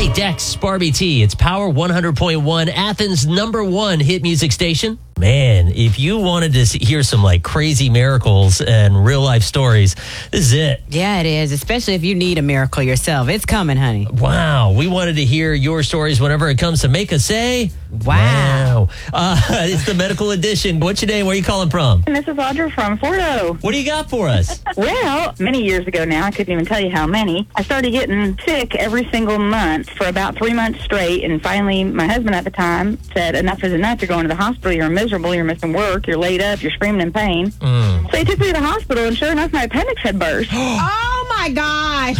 Hey, Dex, Barbie T. It's Power 100.1, Athens' #1 hit music station. Man, if you wanted to hear some like crazy miracles and real life stories, this is it. Yeah, it is, especially if you need a miracle yourself. It's coming, honey. Wow. We wanted to hear your stories whenever it comes to make us say, wow. It's the medical edition. What's your name? Where are you calling from? And this is Audra from Fordo. What do you got for us? Well, many years ago now, I couldn't even tell you how many, I started getting sick every single month for about 3 months straight. And finally, my husband at the time said, enough is enough. You're going to the hospital. You're miserable. You're missing work. You're laid up. You're screaming in pain. So he took me to the hospital, and sure enough, my appendix had burst. Oh, my gosh.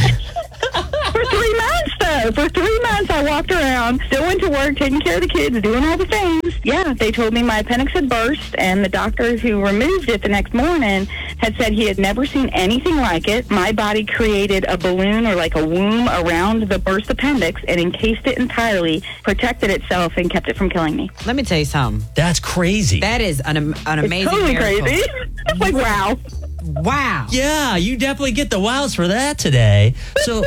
For 3 months, though. For 3 months, I walked around, still went to work, taking care of the kids, doing all the things. Yeah, they told me my appendix had burst, and the doctor who removed it the next morning had said he had never seen anything like it. My body created a balloon or like a womb around the burst appendix and encased it entirely, protected itself, and kept it from killing me. Let me tell you something. That's crazy. That is an amazing It's totally miracle. crazy. Like, wow. Wow. Yeah, you definitely get the wows for that today. So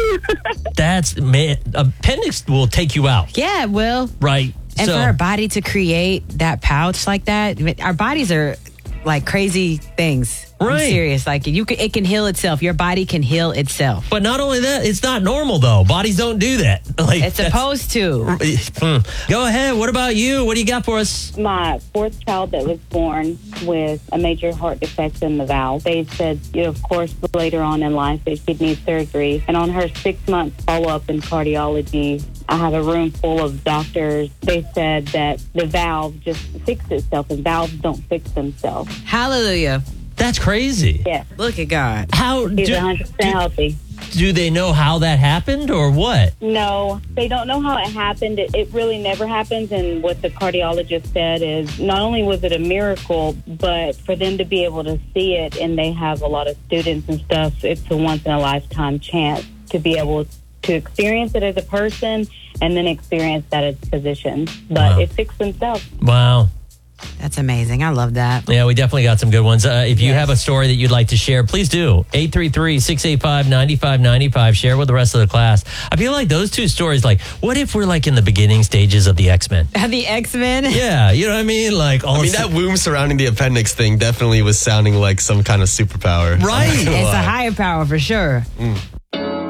that's, man, appendix will take you out, Yeah, it will. right? And So for our body to create that pouch like that, our bodies are like crazy things. I'm Right. serious. Like it can heal itself. Your body can heal itself. But not only that, it's not normal though. Bodies don't do that. Like It's supposed to. Go ahead. What about you? What do you got for us? My fourth child that was born with a major heart defect in the valve. They said, of course, later on in life that she'd need surgery. And on her 6-month follow-up in cardiology, I have a room full of doctors. They said that the valve just fixed itself, and valves don't fix themselves. Hallelujah. That's crazy. Yeah, Look at God. How he's 100% healthy. do they know how that happened or what? No, they don't know how it happened. It really never happens. And what the cardiologist said is not only was it a miracle, but for them to be able to see it, and they have a lot of students and stuff, it's a once-in-a-lifetime chance to be able to experience it as a person and then experience that as physicians. But Wow. it fixed themselves. Wow. That's amazing. I love that. Yeah, we definitely got some good ones. If you have a story that you'd like to share, please do. 833-685-9595. Share with the rest of the class. I feel like those two stories, like, what if we're like in the beginning stages of the X-Men? The X-Men. Yeah, you know what I mean? Like, all that womb surrounding the appendix thing definitely was sounding like some kind of superpower. Right. It's a higher power for sure.